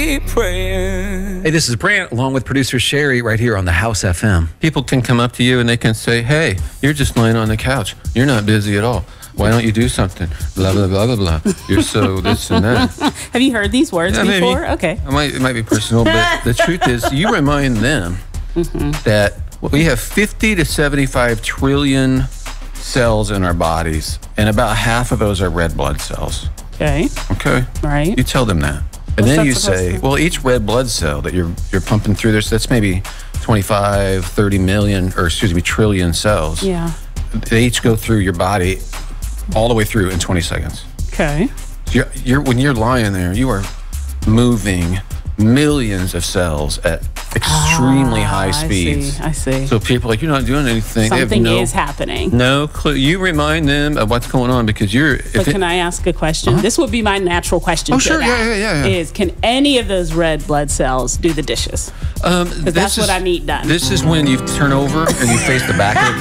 Hey, this is Brant along with producer Sherry right here on the House FM. People can come up to you and they can say, hey, you're just laying on the couch. You're not busy at all. Why don't you do something? Blah, blah, blah, blah, blah. You're so this and that. Have you heard these words before? Maybe. Okay. It might be personal, but the truth is you remind them that we have 50 to 75 trillion cells in our bodies, and about half of those are red blood cells. Okay. Okay? Right. You tell them that. And then you say, well, each red blood cell that you're pumping through this, that's maybe 25, 30 million, or excuse me, trillion cells. Yeah. They each go through your body all the way through in 20 seconds. Okay. When you're lying there, you are moving millions of cells at extremely high speeds. I see. So people are like, you're not doing anything. Something is happening. No clue. You remind them of what's going on because you're... But can I ask a question? This would be my natural question. Oh, sure. Yeah. Is, can any of those red blood cells do the dishes? Because that's what I need done. This is when you turn over and you face the back of the